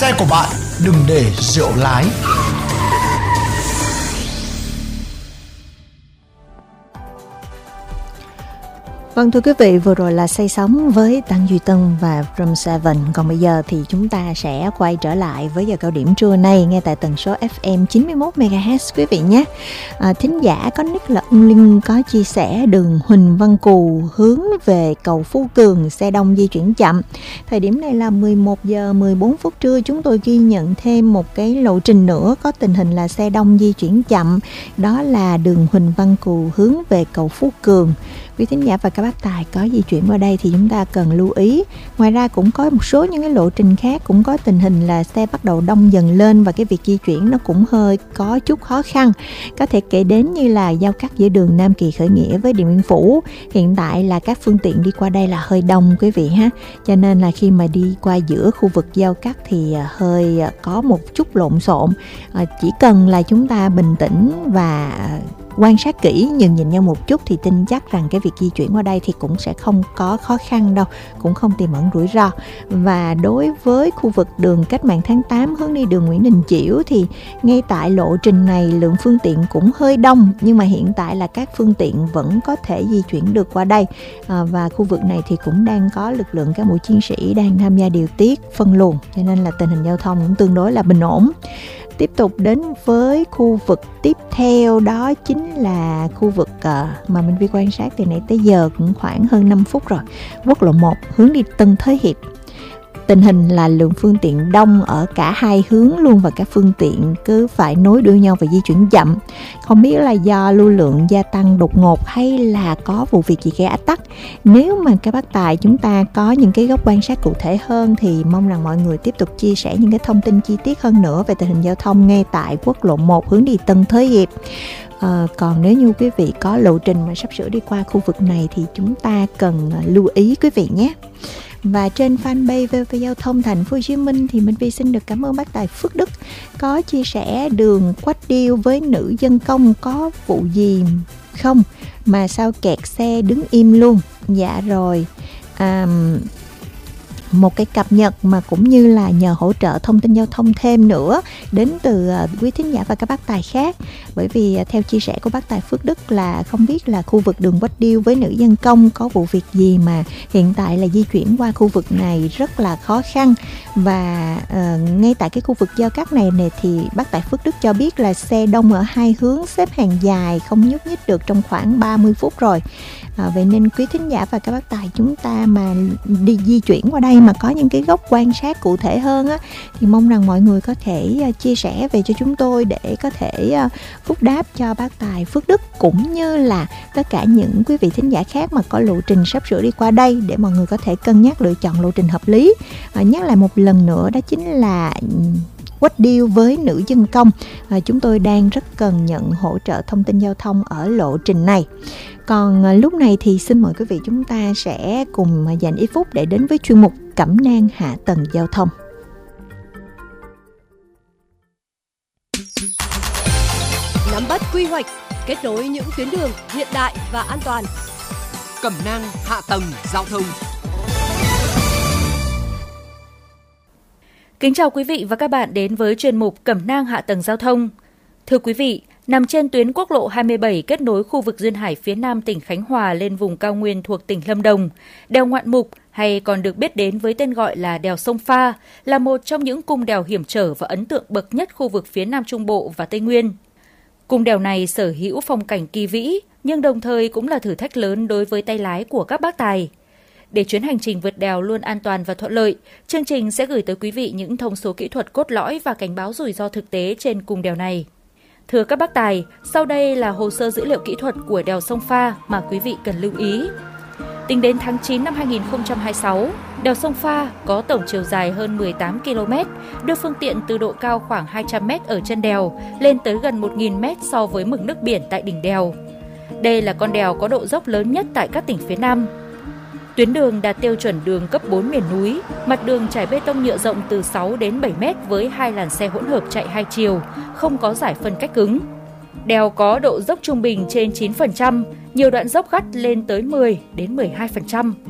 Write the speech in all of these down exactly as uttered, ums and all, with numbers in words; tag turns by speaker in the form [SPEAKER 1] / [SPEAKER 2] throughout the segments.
[SPEAKER 1] xe của bạn đừng để rượu lái.
[SPEAKER 2] Vâng, thưa quý vị, vừa rồi là Say Sóng với Tăng Duy Tân và Room Seven. Còn bây giờ thì chúng ta sẽ quay trở lại với giờ cao điểm trưa nay nghe tại tần số ép em chín mươi mốt mê ga héc quý vị nhé. À, thính giả có nick là Ung Linh có chia sẻ đường Huỳnh Văn Cù hướng về cầu Phú Cường, xe đông di chuyển chậm. Thời điểm này là mười một giờ mười bốn phút trưa, chúng tôi ghi nhận thêm một cái lộ trình nữa có tình hình là xe đông di chuyển chậm. Đó là đường Huỳnh Văn Cù hướng về cầu Phú Cường. Quý thính giả và các bác tài có di chuyển qua đây thì chúng ta cần lưu ý. Ngoài ra cũng có một số những cái lộ trình khác cũng có tình hình là xe bắt đầu đông dần lên và cái việc di chuyển nó cũng hơi có chút khó khăn. Có thể kể đến như là giao cắt giữa đường Nam Kỳ Khởi Nghĩa với Điện Biên Phủ. Hiện tại là các phương tiện đi qua đây là hơi đông quý vị ha. Cho nên là khi mà đi qua giữa khu vực giao cắt thì hơi có một chút lộn xộn. Chỉ cần là chúng ta bình tĩnh và quan sát kỹ, nhường nhìn nhau một chút thì tin chắc rằng cái việc di chuyển qua đây thì cũng sẽ không có khó khăn đâu, cũng không tiềm ẩn rủi ro. Và đối với khu vực đường Cách mạng tháng tám hướng đi đường Nguyễn Đình Chiểu thì ngay tại lộ trình này lượng phương tiện cũng hơi đông, nhưng mà hiện tại là các phương tiện vẫn có thể di chuyển được qua đây. À, và khu vực này thì cũng đang có lực lượng cán bộ chiến sĩ đang tham gia điều tiết phân luồng, cho nên là tình hình giao thông cũng tương đối là bình ổn. Tiếp tục đến với khu vực tiếp theo, đó chính là khu vực uh, mà Minh Vi quan sát từ nãy tới giờ cũng khoảng hơn năm phút rồi. Quốc lộ một hướng đi Tân Thới Hiệp. Tình hình là lượng phương tiện đông ở cả hai hướng luôn và các phương tiện cứ phải nối đuôi nhau và di chuyển chậm. Không biết là do lưu lượng gia tăng đột ngột hay là có vụ việc gì gây ách tắc. Nếu mà các bác tài chúng ta có những cái góc quan sát cụ thể hơn thì mong rằng mọi người tiếp tục chia sẻ những cái thông tin chi tiết hơn nữa về tình hình giao thông ngay tại quốc lộ một hướng đi Tân Thới Hiệp. À, còn nếu như quý vị có lộ trình mà sắp sửa đi qua khu vực này thì chúng ta cần lưu ý quý vị nhé. Và trên fanpage vê o vê Giao thông Thành phố Hồ Chí Minh thì Minh Vi xin được cảm ơn bác tài Phước Đức có chia sẻ đường Quách Điêu với nữ dân công có vụ gì không mà sao kẹt xe đứng im luôn. Dạ rồi, à, một cái cập nhật mà cũng như là nhờ hỗ trợ thông tin giao thông thêm nữa đến từ uh, quý thính giả và các bác tài khác. Bởi vì uh, theo chia sẻ của bác tài Phước Đức là không biết là khu vực đường Quách Điêu với nữ dân công có vụ việc gì mà hiện tại là di chuyển qua khu vực này rất là khó khăn. Và uh, ngay tại cái khu vực giao cắt này, này thì bác tài Phước Đức cho biết là xe đông ở hai hướng xếp hàng dài không nhúc nhích được trong khoảng ba mươi phút rồi. À, vậy nên quý thính giả và các bác tài chúng ta mà đi di chuyển qua đây mà có những cái góc quan sát cụ thể hơn á, thì mong rằng mọi người có thể uh, chia sẻ về cho chúng tôi để có thể uh, phúc đáp cho bác tài Phước Đức cũng như là tất cả những quý vị thính giả khác mà có lộ trình sắp sửa đi qua đây để mọi người có thể cân nhắc lựa chọn lộ trình hợp lý. À, nhắc lại một lần nữa đó chính là Quách Điêu với nữ dân công. À, chúng tôi đang rất cần nhận hỗ trợ thông tin giao thông ở lộ trình này. Còn à, lúc này thì xin mời quý vị chúng ta sẽ cùng dành ít phút để đến với chuyên mục Cẩm nang hạ tầng giao thông.
[SPEAKER 3] Nắm bắt quy hoạch, kết nối những tuyến đường hiện đại và an toàn.
[SPEAKER 4] Cẩm nang hạ tầng giao thông.
[SPEAKER 5] Kính chào quý vị và các bạn đến với chuyên mục Cẩm nang hạ tầng giao thông. Thưa quý vị, nằm trên tuyến quốc lộ hai mươi bảy kết nối khu vực duyên hải phía nam tỉnh Khánh Hòa lên vùng cao nguyên thuộc tỉnh Lâm Đồng, đèo Ngoạn Mục hay còn được biết đến với tên gọi là đèo Sông Pha là một trong những cung đèo hiểm trở và ấn tượng bậc nhất khu vực phía Nam Trung Bộ và Tây Nguyên. Cung đèo này sở hữu phong cảnh kỳ vĩ nhưng đồng thời cũng là thử thách lớn đối với tay lái của các bác tài. Để chuyến hành trình vượt đèo luôn an toàn và thuận lợi, chương trình sẽ gửi tới quý vị những thông số kỹ thuật cốt lõi và cảnh báo rủi ro thực tế trên cung đèo này. Thưa các bác tài, sau đây là hồ sơ dữ liệu kỹ thuật của đèo Sông Pha mà quý vị cần lưu ý. Tính đến tháng chín năm hai nghìn không trăm hai mươi sáu, đèo Sông Pha có tổng chiều dài hơn mười tám ki lô mét, đưa phương tiện từ độ cao khoảng hai trăm mét ở chân đèo lên tới gần một nghìn mét so với mực nước biển tại đỉnh đèo. Đây là con đèo có độ dốc lớn nhất tại các tỉnh phía Nam. Tuyến đường đạt tiêu chuẩn đường cấp bốn miền núi, mặt đường trải bê tông nhựa rộng từ sáu đến bảy mét với hai làn xe hỗn hợp chạy hai chiều, không có giải phân cách cứng. Đèo có độ dốc trung bình trên chín phần trăm, nhiều đoạn dốc gắt lên tới mười đến mười hai phần trăm.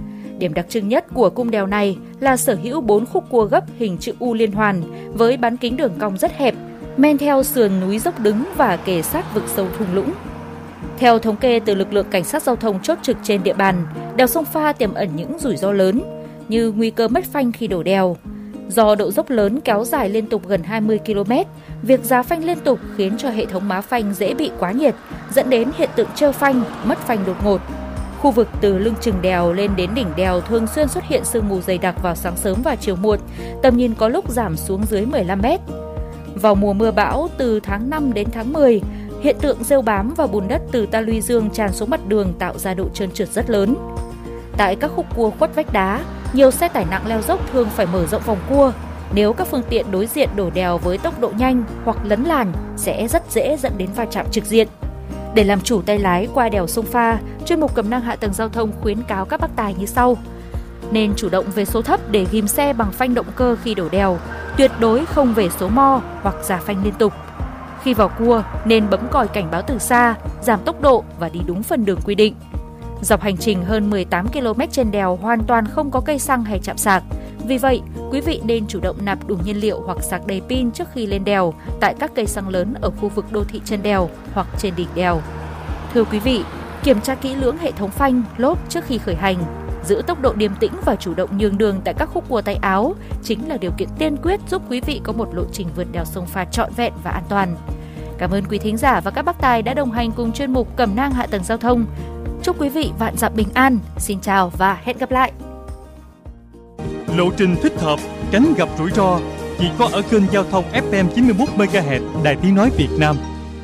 [SPEAKER 5] Điểm đặc trưng nhất của cung đèo này là sở hữu bốn khúc cua gấp hình chữ U liên hoàn với bán kính đường cong rất hẹp, men theo sườn núi dốc đứng và kề sát vực sâu thung lũng. Theo thống kê từ lực lượng cảnh sát giao thông chốt trực trên địa bàn, đèo Sông Pha tiềm ẩn những rủi ro lớn như nguy cơ mất phanh khi đổ đèo. Do độ dốc lớn kéo dài liên tục gần hai mươi ki lô mét, việc giá phanh liên tục khiến cho hệ thống má phanh dễ bị quá nhiệt, dẫn đến hiện tượng trơ phanh, mất phanh đột ngột. Khu vực từ lưng chừng đèo lên đến đỉnh đèo thường xuyên xuất hiện sương mù dày đặc vào sáng sớm và chiều muộn, tầm nhìn có lúc giảm xuống dưới mười lăm mét. Vào mùa mưa bão từ tháng năm đến tháng mười, hiện tượng rêu bám và bùn đất từ ta luy dương tràn xuống mặt đường tạo ra độ trơn trượt rất lớn. Tại các khúc cua khuất vách đá, nhiều xe tải nặng leo dốc thường phải mở rộng vòng cua. Nếu các phương tiện đối diện đổ đèo với tốc độ nhanh hoặc lấn làn sẽ rất dễ dẫn đến va chạm trực diện. Để làm chủ tay lái qua đèo Sông Pha, chuyên mục Cẩm nang hạ tầng giao thông khuyến cáo các bác tài như sau: nên chủ động về số thấp để ghim xe bằng phanh động cơ khi đổ đèo, tuyệt đối không về số mo hoặc già phanh liên tục. Khi vào cua nên bấm còi cảnh báo từ xa, giảm tốc độ và đi đúng phần đường quy định. Dọc hành trình hơn mười tám ki lô mét trên đèo hoàn toàn không có cây xăng hay trạm sạc. Vì vậy, quý vị nên chủ động nạp đủ nhiên liệu hoặc sạc đầy pin trước khi lên đèo tại các cây xăng lớn ở khu vực đô thị chân đèo hoặc trên đỉnh đèo. Thưa quý vị, kiểm tra kỹ lưỡng hệ thống phanh, lốp trước khi khởi hành, giữ tốc độ điềm tĩnh và chủ động nhường đường tại các khúc cua tay áo chính là điều kiện tiên quyết giúp quý vị có một lộ trình vượt đèo Sông Pha trọn vẹn và an toàn. Cảm ơn quý thính giả và các bác tài đã đồng hành cùng chuyên mục Cẩm nang hạ tầng giao thông. Chúc quý vị vạn dặm bình an. Xin chào và hẹn gặp lại.
[SPEAKER 6] Lộ trình thích hợp, tránh gặp rủi ro chỉ có ở kênh giao thông ép em chín mươi mốt mê ga héc Đài Tiếng nói Việt Nam.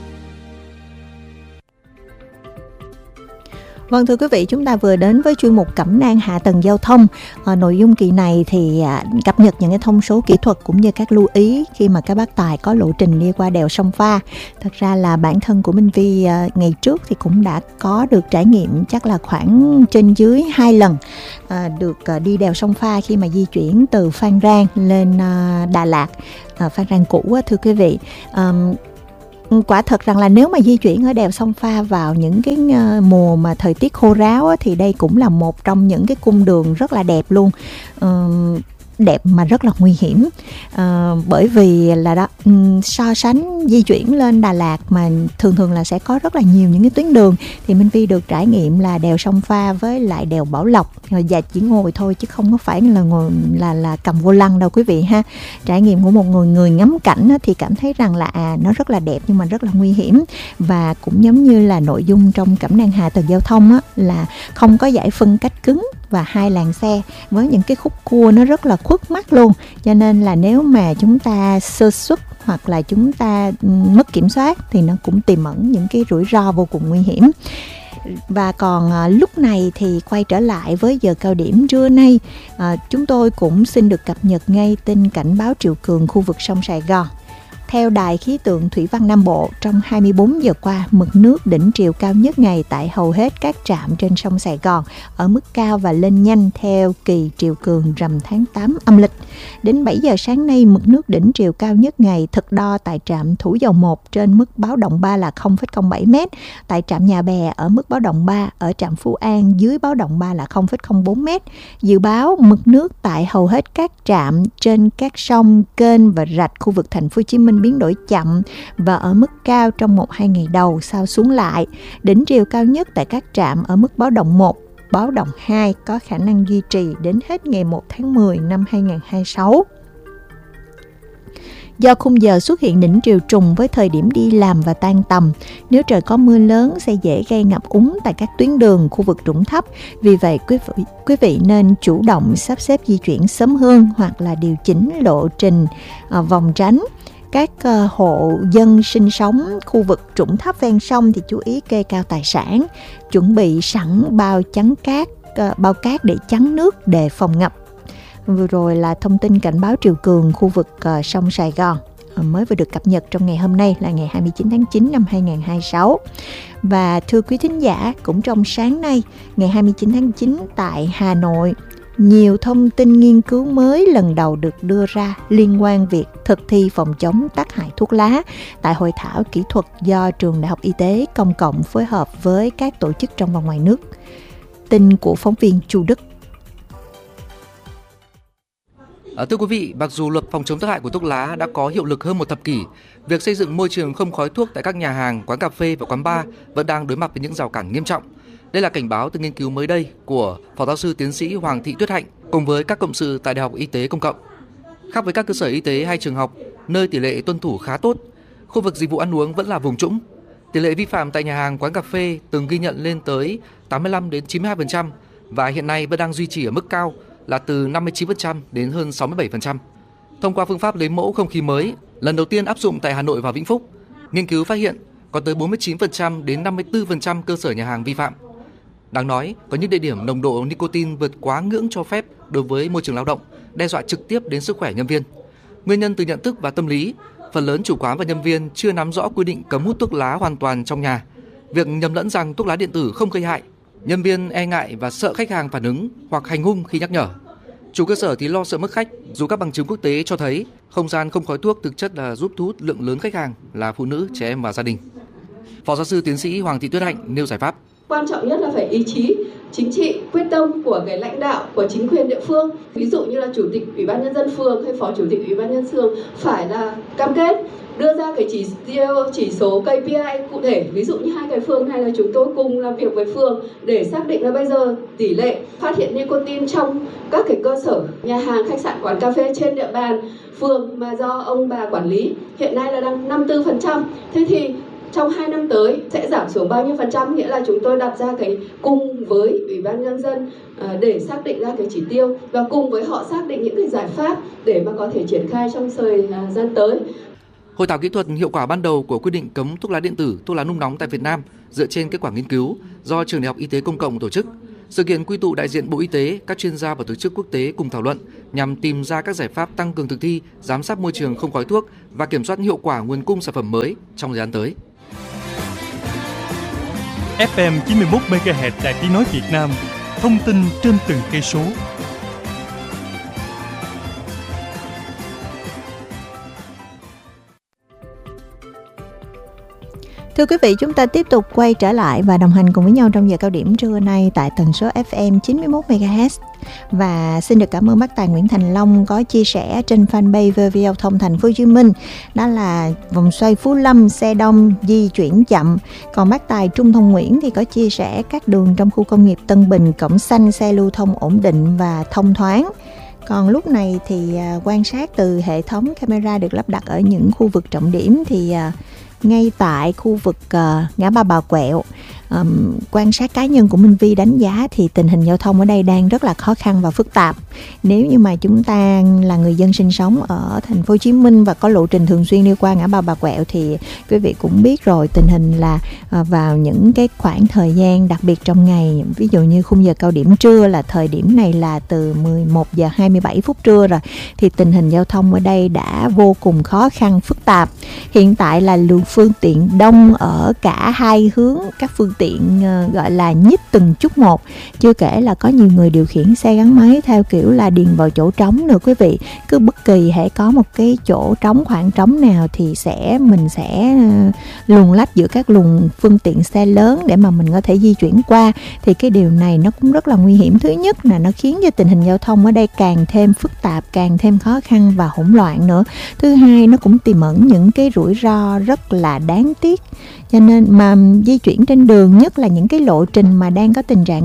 [SPEAKER 2] Vâng, thưa quý vị, chúng ta vừa đến với chuyên mục Cẩm nang hạ tầng giao thông. À, nội dung kỳ này thì à, cập nhật những cái thông số kỹ thuật cũng như các lưu ý khi mà các bác tài có lộ trình đi qua đèo Sông Pha. Thật ra là bản thân của Minh Vi à, ngày trước thì cũng đã có được trải nghiệm chắc là khoảng trên dưới hai lần à, được à, đi đèo Sông Pha khi mà di chuyển từ Phan Rang lên à, Đà Lạt, à, Phan Rang cũ á, thưa quý vị. À, Quả thật rằng là nếu mà di chuyển ở đèo Sông Pha vào những cái mùa mà thời tiết khô ráo á, thì đây cũng là một trong những cái cung đường rất là đẹp luôn. Uh, đẹp mà rất là nguy hiểm, à, bởi vì là đó, so sánh di chuyển lên Đà Lạt mà thường thường là sẽ có rất là nhiều những cái tuyến đường, thì Minh Vi được trải nghiệm là đèo Sông Pha với lại đèo Bảo Lộc, và chỉ ngồi thôi chứ không có phải là ngồi là là cầm vô lăng đâu quý vị ha. Trải nghiệm của một người người ngắm cảnh thì cảm thấy rằng là à, nó rất là đẹp nhưng mà rất là nguy hiểm, và cũng giống như là nội dung trong Cẩm nang hạ tầng giao thông á, là không có giải phân cách cứng và hai làn xe với những cái khúc cua nó rất là khuất mắt luôn, cho nên là nếu mà chúng ta sơ suất hoặc là chúng ta mất kiểm soát thì nó cũng tiềm ẩn những cái rủi ro vô cùng nguy hiểm. Và còn à, lúc này thì quay trở lại với giờ cao điểm trưa nay, à, chúng tôi cũng xin được cập nhật ngay tin cảnh báo triều cường khu vực sông Sài Gòn. Theo Đài khí tượng Thủy văn Nam Bộ, trong hai mươi bốn giờ qua, mực nước đỉnh triều cao nhất ngày tại hầu hết các trạm trên sông Sài Gòn ở mức cao và lên nhanh theo kỳ triều cường rằm tháng tám âm lịch. Đến bảy giờ sáng nay, mực nước đỉnh triều cao nhất ngày thực đo tại trạm Thủ Dầu một trên mức báo động ba là không phẩy không bảy mét, tại trạm Nhà Bè ở mức báo động ba, ở trạm Phú An dưới báo động ba là không phẩy không bốn mét. Dự báo mực nước tại hầu hết các trạm trên các sông, kênh và rạch khu vực thành phố Hồ Chí Minh biến đổi chậm và ở mức cao trong một hai ngày đầu sau xuống lại. Đỉnh triều cao nhất tại các trạm ở mức báo động một, báo động hai có khả năng duy trì đến hết ngày một tháng mười năm hai nghìn không trăm hai mươi sáu. Do khung giờ xuất hiện đỉnh triều trùng với thời điểm đi làm và tan tầm, nếu trời có mưa lớn sẽ dễ gây ngập úng tại các tuyến đường, khu vực trũng thấp. Vì vậy, quý vị, quý vị nên chủ động sắp xếp di chuyển sớm hơn hoặc là điều chỉnh lộ trình à, vòng tránh. Các uh, hộ dân sinh sống khu vực trũng thấp ven sông thì chú ý kê cao tài sản, chuẩn bị sẵn bao chắn cát, uh, bao cát để chắn nước để phòng ngập. Vừa rồi là thông tin cảnh báo triều cường khu vực uh, sông Sài Gòn uh, mới vừa được cập nhật trong ngày hôm nay là ngày hai mươi chín tháng chín năm hai nghìn không trăm hai mươi sáu. Và thưa quý thính giả, cũng trong sáng nay ngày hai mươi chín tháng chín tại Hà Nội, nhiều thông tin nghiên cứu mới lần đầu được đưa ra liên quan việc thực thi phòng chống tác hại thuốc lá tại hội thảo kỹ thuật do Trường Đại học Y tế Công cộng phối hợp với các tổ chức trong và ngoài nước. Tin của phóng viên Chu Đức.
[SPEAKER 7] À, thưa quý vị, mặc dù luật phòng chống tác hại của thuốc lá đã có hiệu lực hơn một thập kỷ, việc xây dựng môi trường không khói thuốc tại các nhà hàng, quán cà phê và quán bar vẫn đang đối mặt với những rào cản nghiêm trọng. Đây là cảnh báo từ nghiên cứu mới đây của Phó giáo sư tiến sĩ Hoàng Thị Tuyết Hạnh cùng với các cộng sự tại Đại học Y tế Công cộng. Khác với các cơ sở y tế hay trường học, nơi tỷ lệ tuân thủ khá tốt, khu vực dịch vụ ăn uống vẫn là vùng trũng. Tỷ lệ vi phạm tại nhà hàng, quán cà phê từng ghi nhận lên tới tám mươi lăm đến chín mươi hai phần trăm và hiện nay vẫn đang duy trì ở mức cao là từ năm mươi chín phần trăm đến hơn sáu mươi bảy phần trăm. Thông qua phương pháp lấy mẫu không khí mới, lần đầu tiên áp dụng tại Hà Nội và Vĩnh Phúc, nghiên cứu phát hiện có tới bốn mươi chín phần trăm đến năm mươi tư phần trăm cơ sở nhà hàng vi phạm. Đáng nói, có những địa điểm nồng độ nicotine vượt quá ngưỡng cho phép đối với môi trường lao động, đe dọa trực tiếp đến sức khỏe nhân viên. Nguyên nhân từ nhận thức và tâm lý, phần lớn chủ quán và nhân viên chưa nắm rõ quy định cấm hút thuốc lá hoàn toàn trong nhà. Việc nhầm lẫn rằng thuốc lá điện tử không gây hại, nhân viên e ngại và sợ khách hàng phản ứng hoặc hành hung khi nhắc nhở. Chủ cơ sở thì lo sợ mất khách, dù các bằng chứng quốc tế cho thấy không gian không khói thuốc thực chất là giúp thu hút lượng lớn khách hàng là phụ nữ, trẻ em và gia đình. Phó giáo sư tiến sĩ Hoàng Thị Tuyết Hạnh nêu giải pháp.
[SPEAKER 8] Quan trọng nhất là phải ý chí chính trị, quyết tâm của cái lãnh đạo của chính quyền địa phương. Ví dụ như là chủ tịch Ủy ban nhân dân phường hay phó chủ tịch Ủy ban nhân dân phường phải là cam kết đưa ra cái chỉ tiêu, chỉ số ca pê i cụ thể. Ví dụ như hai cái phường này là chúng tôi cùng làm việc với phường để xác định là bây giờ tỷ lệ phát hiện nicotine trong các cái cơ sở nhà hàng, khách sạn, quán cà phê trên địa bàn phường mà do ông bà quản lý hiện nay là đang năm mươi tư phần trăm. Thế thì trong hai năm tới sẽ giảm xuống bao nhiêu phần trăm, nghĩa là chúng tôi đặt ra cái cùng với Ủy ban nhân dân để xác định ra cái chỉ tiêu và cùng với họ xác định những cái giải pháp để mà có thể triển khai trong thời gian tới.
[SPEAKER 7] Hội thảo kỹ thuật hiệu quả ban đầu của quy định cấm thuốc lá điện tử, thuốc lá nung nóng tại Việt Nam dựa trên kết quả nghiên cứu do Trường Đại học Y tế Công cộng tổ chức. Sự kiện quy tụ đại diện Bộ Y tế, các chuyên gia và tổ chức quốc tế cùng thảo luận nhằm tìm ra các giải pháp tăng cường thực thi, giám sát môi trường không khói thuốc và kiểm soát hiệu quả nguồn cung sản phẩm mới trong thời gian tới.
[SPEAKER 6] ép em chín mươi mốt mê ga héc Đài Tiếng nói Việt Nam, thông tin trên từng cây số.
[SPEAKER 2] Thưa quý vị, chúng ta tiếp tục quay trở lại và đồng hành cùng với nhau trong giờ cao điểm trưa nay tại tần số ép em chín mươi mốt mê ga héc. Và xin được cảm ơn bác Tài Nguyễn Thành Long có chia sẻ trên fanpage vê vê Giao thông Thành phố Hồ Chí Minh, đó là vòng xoay Phú Lâm xe đông di chuyển chậm. Còn bác Tài Trung Thông Nguyễn thì có chia sẻ các đường trong khu công nghiệp Tân Bình, Cổng Xanh xe lưu thông ổn định và thông thoáng. Còn lúc này thì quan sát từ hệ thống camera được lắp đặt ở những khu vực trọng điểm thì ngay tại khu vực uh, ngã ba Bà Quẹo, um, quan sát cá nhân của Minh Vi đánh giá thì tình hình giao thông ở đây đang rất là khó khăn và phức tạp. Nếu như mà chúng ta là người dân sinh sống ở thành phố Hồ Chí Minh và có lộ trình thường xuyên đi qua ngã ba Bà Quẹo thì quý vị cũng biết rồi, tình hình là uh, vào những cái khoảng thời gian đặc biệt trong ngày, ví dụ như khung giờ cao điểm trưa là thời điểm này là từ mười một giờ hai mươi bảy phút trưa rồi, thì tình hình giao thông ở đây đã vô cùng khó khăn phức tạp. Hiện tại là lượng phương tiện đông ở cả hai hướng, các phương tiện uh, gọi là nhích từng chút một, chưa kể là có nhiều người điều khiển xe gắn máy theo kiểu là điền vào chỗ trống nữa quý vị. Cứ bất kỳ hễ có một cái chỗ trống, khoảng trống nào thì sẽ mình sẽ uh, luồn lách giữa các luồng phương tiện xe lớn để mà mình có thể di chuyển qua, thì cái điều này nó cũng rất là nguy hiểm. Thứ nhất là nó khiến cho tình hình giao thông ở đây càng thêm phức tạp, càng thêm khó khăn và hỗn loạn nữa. Thứ hai, nó cũng tiềm ẩn những cái rủi ro rất là đáng tiếc. Cho nên mà di chuyển trên đường, nhất là những cái lộ trình mà đang có tình trạng